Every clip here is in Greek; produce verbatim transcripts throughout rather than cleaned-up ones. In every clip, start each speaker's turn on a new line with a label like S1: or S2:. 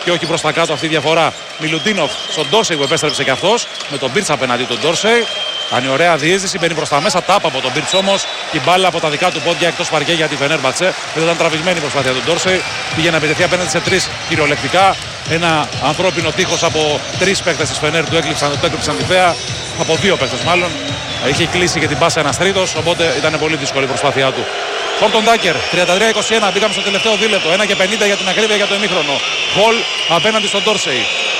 S1: και όχι προς τα κάτω αυτή η διαφορά. Μιλουτίνοφ στον Ντόρσεϊ που επέστρεψε και αυτός με τον Μπίρτς απέναντι τον Ντόρσεϊ. Κάνει ωραία διείσδυση, μπαίνει προς τα μέσα, τάπα από τον Μπίρτς όμως. Και μπάλα από τα δικά του πόδια εκτός παρκέ για τη Φενέρμπαχτσε. Δεν ήταν τραβηγμένη η προσπάθεια του Ντόρσεϊ. Πήγε να επιτεθεί απέναντι σε τρεις κυριολεκτικά. Ένα ανθρώπινο τείχος από τρεις παίκτες της Φενέρ του έκλειψαν, του έκλειψαν τη θέα. Από δύο παίκτες μάλλον. Είχε κλείσει και την πάσα ένας τρίτος, οπότε ήταν πολύ δύσκολη η προσπάθειά του. Χόρτον Τάκερ, τριάντα τρία είκοσι ένα, μπήκαμε στο τελευταίο δίλεπτο. ένα και πενήντα για την ακρίβεια για το ημίχρονο. Χολ απέναντι στον Ντόρσεϊ.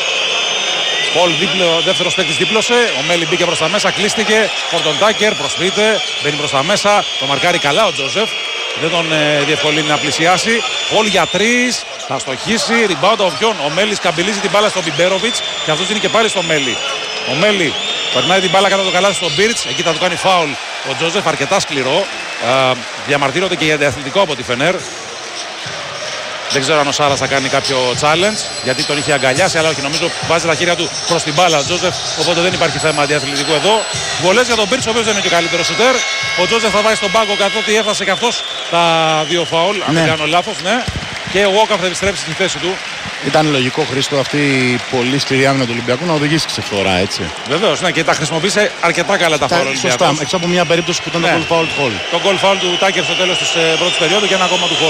S1: Χολ δεύτερος παίκτης δίπλωσε. Ο Μέλι μπήκε προς τα μέσα, κλείστηκε. Χόρτον Τάκερ προσποιείται, μπαίνει προς τα μέσα. Το μαρκάρει καλά ο Τζόζεφ. Δεν τον ε, διευκολύνει να πλησιάσει. Χολ για τρεις. Θα στοχίσει. Rebound ο Βιόν. Ο Μέλι σκαμπιλίζει την μπάλα στον Μπιμπέροβιτς και αυτός δίνει και πάλι στο Μέλι. Ο Μέλι περνάει την μπάλα κατά το καλάθι στον Μπίρτς. Εκεί θα του κάνει φάουλ ο Τζόζεφ, αρκετά σκληρό. Ε, διαμαρτύρονται και για αντιαθλητικό από τη Φενέρ. Δεν ξέρω αν ο Σάρας θα κάνει κάποιο challenge, γιατί τον είχε αγκαλιάσει, αλλά όχι, νομίζω βάζει τα χέρια του προς την μπάλα ο Τζόζεφ, οπότε δεν υπάρχει θέμα αντιαθλητικού εδώ. Βολές για τον Μπίρτς, ο οποίος δεν είναι και ο καλύτερος σουτέρ. Ο Τζόζεφ θα βάζει στον πάγκο καθότι έφτασε και αυτός τα δύο φάουλ, αν
S2: ναι.
S1: δεν κάνω λάθος, ναι. Και ο Walkup θα επιστρέψει στη θέση του.
S2: Ήταν λογικό, Χρήστο, αυτή η πολύ σκληρή άμυνα του Ολυμπιακού να οδηγήσει σε φθορά, έτσι.
S1: Βεβαίως, ναι, και τα χρησιμοποίησε αρκετά καλά τα φάουλ.
S2: Σωστά, έξω από μια περίπτωση που ήταν
S1: ναι.
S2: το goal foul του Χολ.
S1: Το goal foul του Τάκερ στο τέλος της ε, πρώτης περίοδου και ένα ακόμα του Χολ.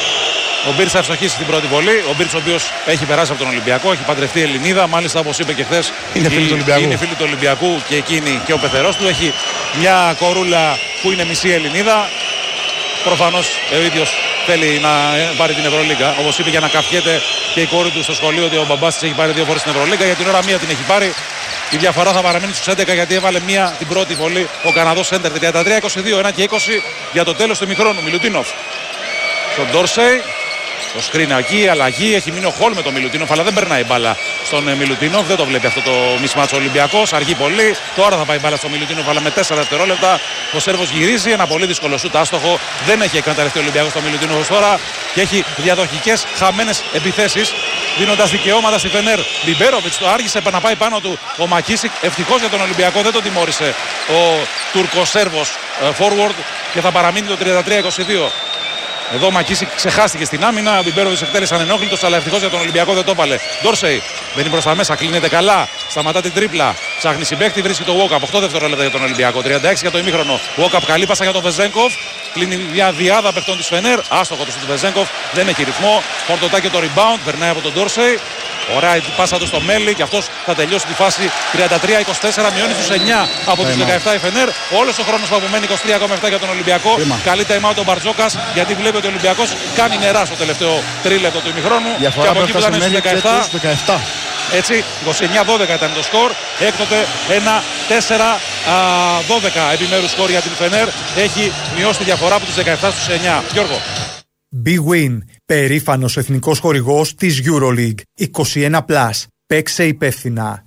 S1: Ο Μπίρτς θα ευστοχίσει την πρώτη βολή. Ο Μπίρτς, ο οποίος έχει περάσει από τον Ολυμπιακό, έχει παντρευτεί Ελληνίδα. Μάλιστα, όπως είπε και χθες,
S2: είναι φίλη του Ολυμπιακού.
S1: Είναι φίλη του Ολυμπιακού και εκείνη και ο πεθερός του. Έχει μια κορούλα που είναι μισή Ελληνίδα. Προφανώς ο ίδιος θέλει να πάρει την Ευρωλίγκα. Όπως είπε, για να καφιέται και η κόρη του στο σχολείο ότι ο μπαμπάς της έχει πάρει δύο φορές την Ευρωλίγκα. Για την ώρα μία την έχει πάρει. Η διαφορά θα παραμείνει στους έντεκα γιατί έβαλε μία την πρώτη βολή ο Καναδός Σέντερ. τριάντα τρία είκοσι δύο, ένα και είκοσι για το τέλος του ημιχρόνου. Μιλουτίνοφ στον Ντόρσεϊ. Το σκριν εκεί, αλλαγή, έχει μείνει ο Χολ με τον Μιλουτίνοφ, αλλά δεν περνάει μπάλα στον Μιλουτίνοφ. Δεν το βλέπει αυτό το μισμάτσο Ολυμπιακός. Αργεί πολύ. Τώρα θα πάει μπάλα στον Μιλουτίνοφ, αλλά με τέσσερα δευτερόλεπτα. Ο Σέρβος γυρίζει. Ένα πολύ δύσκολο σούτ άστοχο. Δεν έχει εκμεταλλευτεί ο Ολυμπιακός στον Μιλουτίνοφ τώρα και έχει διαδοχικές χαμένες επιθέσεις, δίνοντας δικαιώματα στη Φενέρ. Μπιμπέροβιτς το άργησε να πάει πάνω του ο Μακίσικ. Ευτυχώς για τον Ολυμπιακό δεν τον τιμώρησε ο Τουρκοσέρβος forward και θα παραμείνει το τριάντα τρία είκοσι δύο. Εδώ ο Μακίσικ ξεχάστηκε στην άμυνα. Ο Μπιμπέροβιτς εκτέλεσε ανενόχλητος, αλλά ευτυχώς για τον Ολυμπιακό δεν το έβαλε. Ντόρσεϊ μπαίνει προς τα μέσα, κλείνεται καλά. Σταματά την τρίπλα. Ψάχνει συμπαίκτη, βρίσκει το Walkup. οκτώ δευτερόλεπτα για τον Ολυμπιακό. τριάντα έξι για το ημίχρονο. Walkup καλή πάσα για τον Βεζένκοφ. Κλείνει μια διάδα παιχτών της Φενέρ. Άστοχο του Βεζένκοφ. Δεν έχει ρυθμό. Χορτοτάκι το rebound. Περνάει από τον Ντόρσεϊ. Ωραία η πάσα του στο Μέλι και αυτός θα τελειώσει τη φάση τριάντα τρία είκοσι τέσσερα. Μειώνει στους εννιά από τους δεκαεπτά η Φενέρ. Όλος ο χρόνος που απομένει είκοσι τρία κόμμα επτά για τον Ολυμπιακό. Καλή time out ο Μπαρτζόκας γιατί βλέπει ότι ο Ολυμπιακός κάνει νερά στο τελευταίο τρίλεπτο του ημιχρόνου. Και από εκεί που ήταν στους δεκαεπτά. Έτσι, είκοσι εννιά δώδεκα ήταν το σκορ. Έκτοτε ένα τέσσερα δώδεκα επιμέρους σκορ για την Φενέρ. Έχει μειώσει τη διαφορά από τους δεκαεπτά στους εννιά. Γιώργο.
S3: Big Win, περήφανος εθνικός χορηγός της EuroLeague. είκοσι ένα συν. Παίξε υπεύθυνα.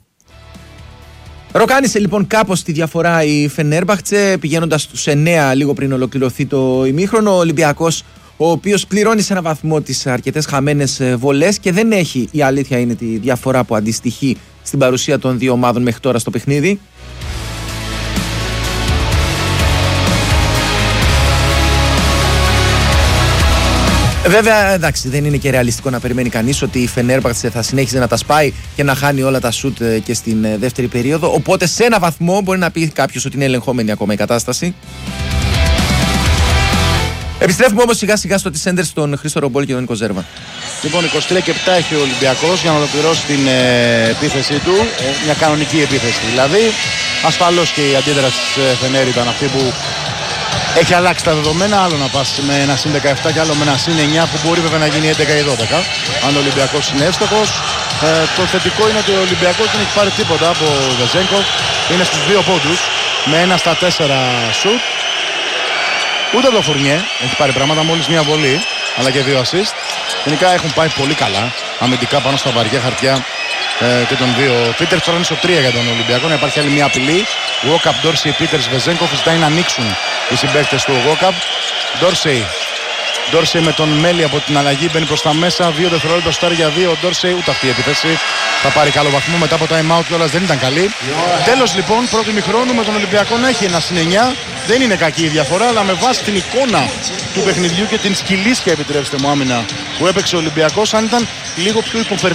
S4: Ροκάνησε λοιπόν κάπως τη διαφορά η Φενέρμπαχτσε πηγαίνοντας στους εννέα λίγο πριν ολοκληρωθεί το ημίχρονο. Ο Ολυμπιακός, ο οποίος πληρώνει σε ένα βαθμό τις αρκετές χαμένες βολές και δεν έχει, η αλήθεια είναι, τη διαφορά που αντιστοιχεί στην παρουσία των δύο ομάδων μέχρι τώρα στο παιχνίδι. Βέβαια, εντάξει, δεν είναι και ρεαλιστικό να περιμένει κανείς ότι η Φενέρμπαχτσε θα συνέχιζε να τα σπάει και να χάνει όλα τα σουτ και στην δεύτερη περίοδο. Οπότε, σε ένα βαθμό μπορεί να πει κάποιος ότι είναι ελεγχόμενη ακόμα η κατάσταση. Επιστρέφουμε όμως σιγά σιγά στο T-Center στον Χρήστο Ρομπόλη και τον Νίκο Ζέρβα.
S2: Λοιπόν, είκοσι τρία και επτά έχει ο Ολυμπιακός για να ολοκληρώσει την ε, επίθεσή του. Ε, μια κανονική επίθεση δηλαδή. Ασφαλώς και η αντίδραση της ε, Φενέρ ήταν αυτή που έχει αλλάξει τα δεδομένα. Άλλο να πας με ένα συν δεκαεπτά και άλλο με ένα συν εννιά που μπορεί βέβαια να γίνει έντεκα ή δώδεκα. Αν ο Ολυμπιακός είναι εύστοχος. Ε, το θετικό είναι ότι ο Ολυμπιακός δεν έχει πάρει τίποτα από Βεζένκοφ. Είναι στους δύο πόντους με ένα στα τέσσερα σουτ. Ούτε το Φουρνιέ έχει πάρει πράγματα, μόλις μία βολή, αλλά και δύο assist. Γενικά έχουν πάει πολύ καλά αμυντικά πάνω στα βαριά χαρτιά ε, και των δύο. Πίτερς τώρα είναι στο τρία για τον Ολυμπιακό, να υπάρχει άλλη μία απειλή. Walkup, Ντόρσεϊ, Πίτερς, Βεζένκοφ ζητάει να ανοίξουν οι συμπαίκτες του Walkup. Ντόρσεϊ, Ντόρσεϊ με τον Μέλι από την αλλαγή μπαίνει προς τα μέσα. Δύο δευτερόλεπτα στάρει για δύο. Ο Ντόρσεϊ ούτε αυτή η επίθεση θα πάρει καλό βαθμό μετά από time out κιόλας, δεν ήταν καλή. Τέλος λοιπόν, πρώτη ημιχρόνου με τον Ολυμπιακό να έχει ένα συν εννιά. Δεν είναι κακή η διαφορά, αλλά με βάση την εικόνα του παιχνιδιού και την σκυλίσια, επιτρέψτε μου, άμυνα που έπαιξε ο Ολυμπιακός, αν ήταν λίγο πιο υποφερτική